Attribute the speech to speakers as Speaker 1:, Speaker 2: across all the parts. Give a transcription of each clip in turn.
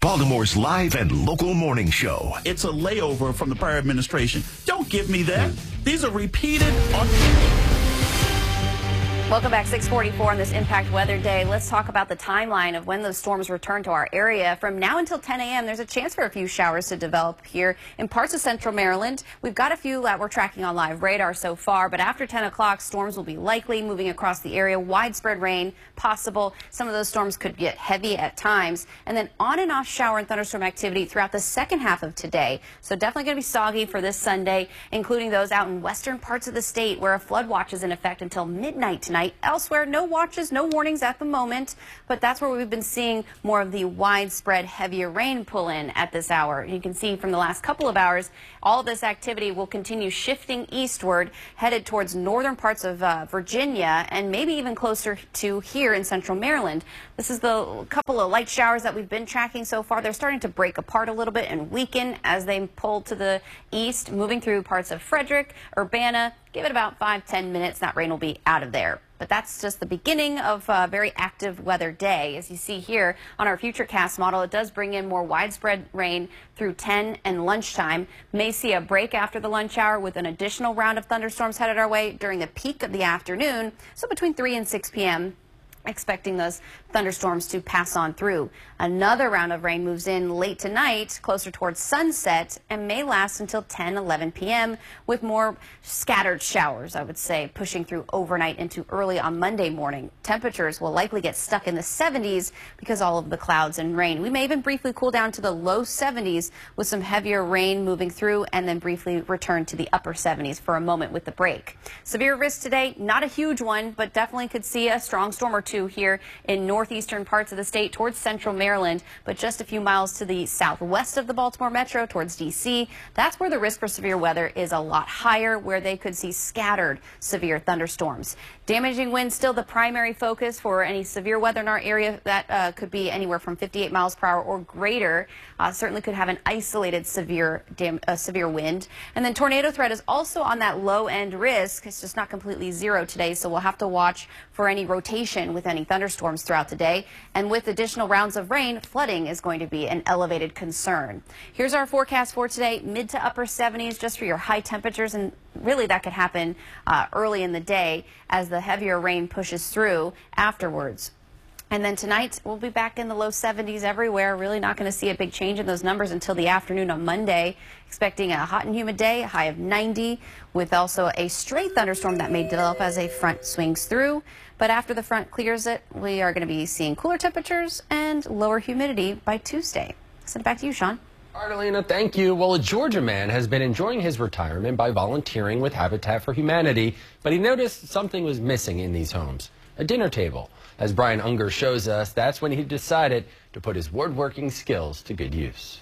Speaker 1: Baltimore's live and local morning show.
Speaker 2: It's a layover from the prior administration. Don't give me that. These are repeated.
Speaker 3: Welcome back, 6:44 on this Impact Weather Day. Let's talk about the timeline of when those storms return to our area. From now until 10 a.m., there's a chance for a few showers to develop here in parts of central Maryland. We've got a few that we're tracking on live radar so far, but after 10 o'clock, storms will be likely moving across the area. Widespread rain possible. Some of those storms could get heavy at times. And then on and off shower and thunderstorm activity throughout the second half of today. So definitely going to be soggy for this Sunday, including those out in western parts of the state where a flood watch is in effect until midnight tonight. Elsewhere, no watches, no warnings at the moment, but that's where we've been seeing more of the widespread heavier rain pull in at this hour. You can see from the last couple of hours, all of this activity will continue shifting eastward, headed towards northern parts of Virginia and maybe even closer to here in central Maryland. This is the couple of light showers that we've been tracking so far. They're starting to break apart a little bit and weaken as they pull to the east, moving through parts of Frederick, Urbana. Give it about 5-10 minutes. That rain will be out of there. But that's just the beginning of a very active weather day. As you see here on our Futurecast model, it does bring in more widespread rain through 10 and lunchtime. May see a break after the lunch hour with an additional round of thunderstorms headed our way during the peak of the afternoon. So between 3 and 6 p.m. expecting those thunderstorms to pass on through. Another round of rain moves in late tonight, closer towards sunset, and may last until 10-11 p.m. with more scattered showers, I would say, pushing through overnight into early on Monday morning. Temperatures will likely get stuck in the 70s because all of the clouds and rain. We may even briefly cool down to the low 70s with some heavier rain moving through and then briefly return to the upper 70s for a moment with the break. Severe risk today, not a huge one, but definitely could see a strong storm or two here in northeastern parts of the state towards central Maryland, but just a few miles to the southwest of the Baltimore Metro towards D.C. That's where the risk for severe weather is a lot higher, where they could see scattered severe thunderstorms. Damaging winds still the primary focus for any severe weather in our area. That could be anywhere from 58 miles per hour or greater. Certainly could have an isolated severe wind. And then tornado threat is also on that low end risk. It's just not completely zero today, so we'll have to watch for any rotation with any thunderstorms throughout the day. And with additional rounds of rain, flooding is going to be an elevated concern. Here's our forecast for today. Mid to upper 70s just for your high temperatures, and really that could happen early in the day as the heavier rain pushes through afterwards. And then tonight, we'll be back in the low 70s everywhere. Really not going to see a big change in those numbers until the afternoon on Monday. Expecting a hot and humid day, a high of 90, with also a stray thunderstorm that may develop as a front swings through. But after the front clears it, we are going to be seeing cooler temperatures and lower humidity by Tuesday. Send it back to you, Sean.
Speaker 4: Artelina, thank you. Well, a Georgia man has been enjoying his retirement by volunteering with Habitat for Humanity, but he noticed something was missing in these homes. A dinner table. As Brian Unger shows us, that's when he decided to put his woodworking skills to good use.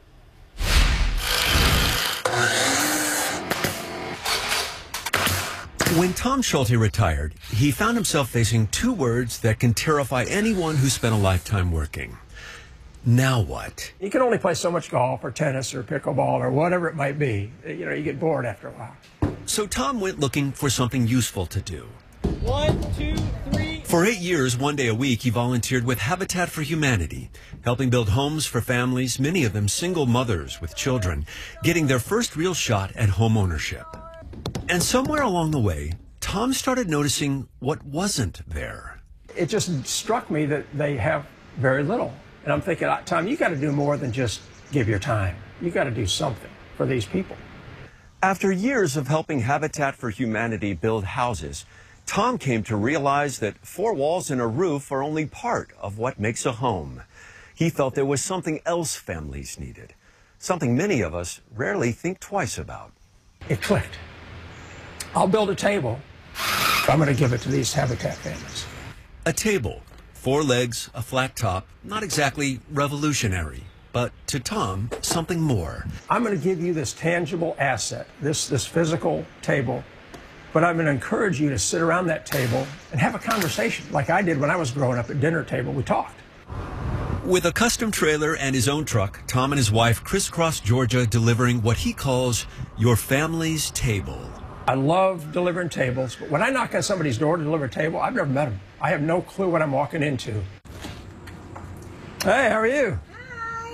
Speaker 5: When Tom Schulte retired, he found himself facing two words that can terrify anyone who spent a lifetime working. Now what?
Speaker 6: You can only play so much golf or tennis or pickleball or whatever it might be. You know, you get bored after a while.
Speaker 5: So Tom went looking for something useful to do.
Speaker 7: 1, 2, 3.
Speaker 5: For 8 years, one day a week, he volunteered with Habitat for Humanity, helping build homes for families, many of them single mothers with children, getting their first real shot at home ownership. And somewhere along the way, Tom started noticing what wasn't there.
Speaker 6: It just struck me that they have very little. And I'm thinking, Tom, you got to do more than just give your time. You got to do something for these people.
Speaker 5: After years of helping Habitat for Humanity build houses, Tom came to realize that 4 walls and a roof are only part of what makes a home. He felt there was something else families needed, something many of us rarely think twice about.
Speaker 6: It clicked. I'll build a table. I'm going to give it to these Habitat families.
Speaker 5: A table, 4 legs, a flat top, not exactly revolutionary, but to Tom, something more.
Speaker 6: I'm going to give you this tangible asset, this physical table, but I'm going to encourage you to sit around that table and have a conversation like I did when I was growing up at dinner table. We talked.
Speaker 5: With a custom trailer and his own truck, Tom and his wife crisscross Georgia delivering what he calls your family's table.
Speaker 6: I love delivering tables, but when I knock on somebody's door to deliver a table, I've never met them. I have no clue what I'm walking into. Hey, how are you?
Speaker 8: Hi.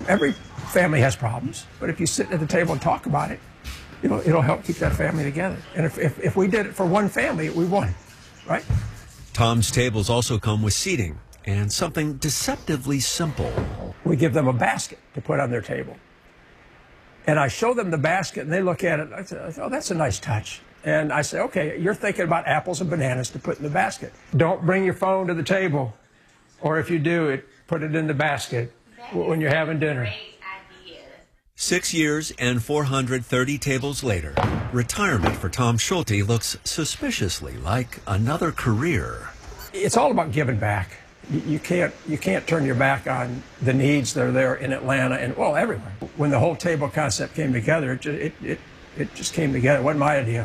Speaker 6: Every family has problems, but if you sit at the table and talk about it, it'll help keep that family together. And if we did it for one family, we won, right?
Speaker 5: Tom's tables also come with seating and something deceptively simple.
Speaker 6: We give them a basket to put on their table. And I show them the basket, and they look at it. I say, oh, that's a nice touch. And I say, okay, you're thinking about apples and bananas to put in the basket. Don't bring your phone to the table. Or if you do, put it in the basket when you're having dinner.
Speaker 5: 6 years and 430 tables later, retirement for Tom Schulte looks suspiciously like another career.
Speaker 6: It's all about giving back. You can't turn your back on the needs that are there in Atlanta and, well, everywhere. When the whole table concept came together, it just came together. It wasn't my idea.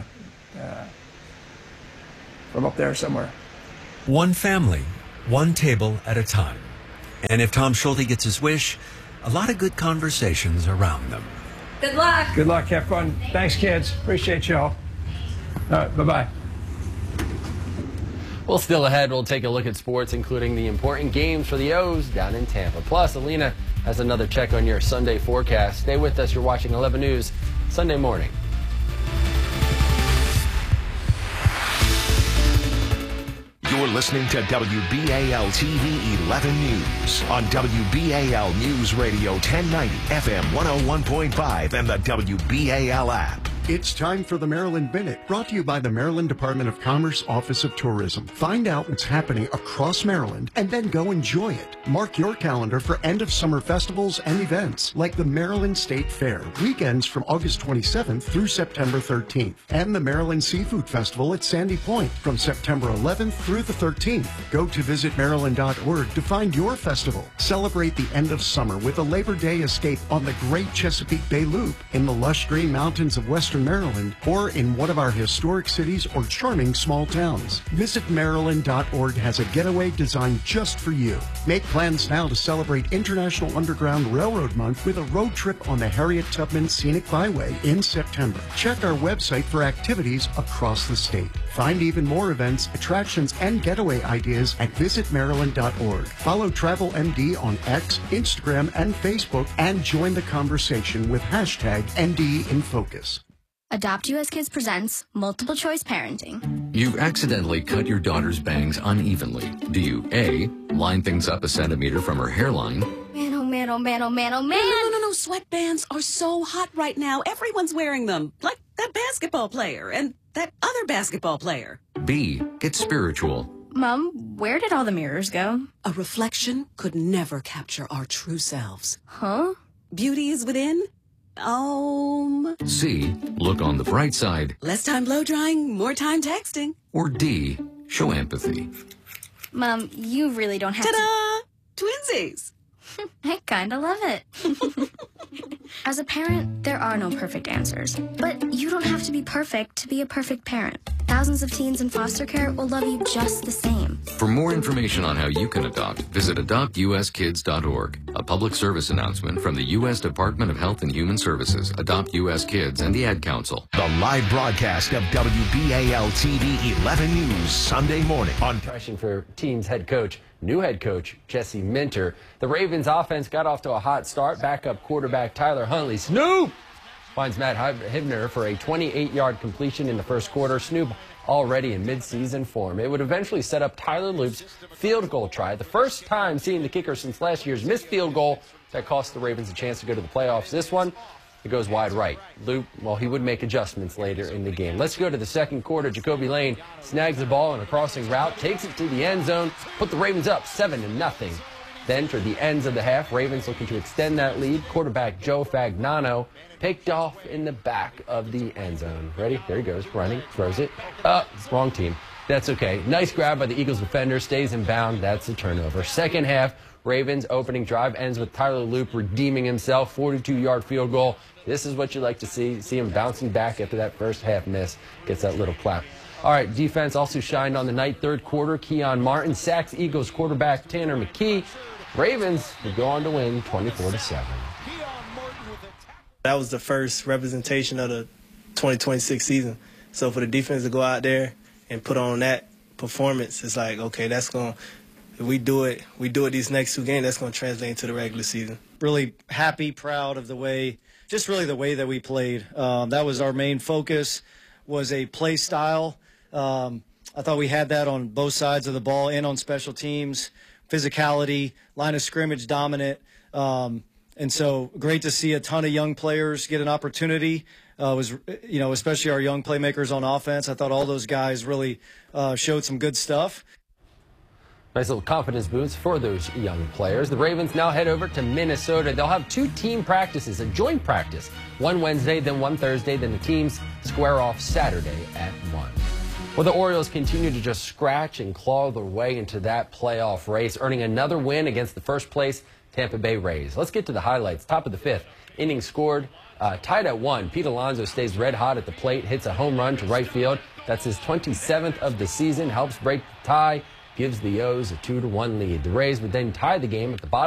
Speaker 6: From up there somewhere.
Speaker 5: One family, one table at a time. And if Tom Schulte gets his wish, a lot of good conversations around them.
Speaker 3: Good luck.
Speaker 6: Good luck. Have fun. Thanks, kids. Appreciate y'all. All right, bye-bye.
Speaker 4: Well, still ahead, we'll take a look at sports, including the important games for the O's down in Tampa. Plus, Alina has another check on your Sunday forecast. Stay with us. You're watching 11 News Sunday morning.
Speaker 1: You're listening to WBAL TV 11 News on WBAL News Radio 1090 FM 101.5 and the WBAL app.
Speaker 8: It's time for the Maryland Minute, brought to you by the Maryland Department of Commerce Office of Tourism. Find out what's happening across Maryland and then go enjoy it. Mark your calendar for end of summer festivals and events like the Maryland State Fair, weekends from August 27th through September 13th, and the Maryland Seafood Festival at Sandy Point from September 11th through the 13th. Go to visitmaryland.org to find your festival. Celebrate the end of summer with a Labor Day escape on the Great Chesapeake Bay Loop in the lush green mountains of Western Maryland, or in one of our historic cities or charming small towns. VisitMaryland.org has a getaway designed just for you. Make plans now to celebrate International Underground Railroad Month with a road trip on the Harriet Tubman Scenic Byway in September. Check our website for activities across the state. Find even more events, attractions, and getaway ideas at visitmaryland.org. Follow Travel MD on X, Instagram, and Facebook, and join the conversation with hashtag NDInFocus.
Speaker 9: Adopt US Kids presents Multiple Choice Parenting.
Speaker 10: You've accidentally cut your daughter's bangs unevenly. Do you A, line things up a centimeter from her hairline?
Speaker 9: Man, oh man, oh man, oh man, oh man.
Speaker 11: No. Sweatbands are so hot right now. Everyone's wearing them. Like that basketball player and that other basketball player.
Speaker 10: B, get spiritual.
Speaker 9: Mom, where did all the mirrors go?
Speaker 11: A reflection could never capture our true selves.
Speaker 9: Huh?
Speaker 11: Beauty is within.
Speaker 10: C, look on the bright side.
Speaker 11: Less time blow drying, more time texting.
Speaker 10: Or D, show empathy.
Speaker 9: Mom, you really don't have
Speaker 11: Ta-da! Twinsies!
Speaker 9: I kinda love it. As a parent, there are no perfect answers. But you don't have to be perfect to be a perfect parent. Thousands of teens in foster care will love you just the same.
Speaker 10: For more information on how you can adopt, visit adoptuskids.org. A public service announcement from the U.S. Department of Health and Human Services, Adopt U.S. Kids, and the Ad Council.
Speaker 1: The live broadcast of WBAL TV 11 News Sunday morning on
Speaker 4: Rushing for team's new head coach, Jesse Minter. The Ravens offense got off to a hot start. Backup quarterback Tyler Huntley, Snoop, finds Matt Hibner for a 28-yard completion in the first quarter. Snoop already in midseason form. It would eventually set up Tyler Loop's field goal try, the first time seeing the kicker since last year's missed field goal that cost the Ravens a chance to go to the playoffs. This one, it goes wide right. Loop, well, he would make adjustments later in the game. Let's go to the second quarter. Jacoby Lane snags the ball on a crossing route, takes it to the end zone, put the Ravens up 7-0. Then, toward the ends of the half, Ravens looking to extend that lead. Quarterback Joe Fagnano picked off in the back of the end zone. Ready? There he goes, running, throws it. Wrong team. That's okay. Nice grab by the Eagles defender, stays in bound. That's a turnover. Second half, Ravens opening drive ends with Tyler Loop redeeming himself, 42-yard field goal. This is what you like to see him bouncing back after that first half miss. Gets that little clap. All right, defense also shined on the night. Third quarter, Keon Martin sacks Eagles quarterback Tanner McKee. Ravens would go on to win 24-7.
Speaker 12: That was the first representation of the 2026 season. So for the defense to go out there and put on that performance, it's like, okay, that's going if we do it these next 2 games, that's going to translate into the regular season.
Speaker 13: Really happy, proud of the way that we played. That was our main focus, was a play style. I thought we had that on both sides of the ball and on special teams. Physicality, line of scrimmage dominant. And so great to see a ton of young players get an opportunity. Especially our young playmakers on offense. I thought all those guys really showed some good stuff.
Speaker 4: Nice little confidence boost for those young players. The Ravens now head over to Minnesota. They'll have 2 team practices, a joint practice, one Wednesday, then one Thursday. Then the teams square off Saturday at 1. Well, the Orioles continue to just scratch and claw their way into that playoff race, earning another win against the first place Tampa Bay Rays. Let's get to the highlights. Top of the 5th, inning scored, tied at 1. Pete Alonso stays red hot at the plate, hits a home run to right field. That's his 27th of the season, helps break the tie, gives the O's a 2-1 lead. The Rays would then tie the game at the bottom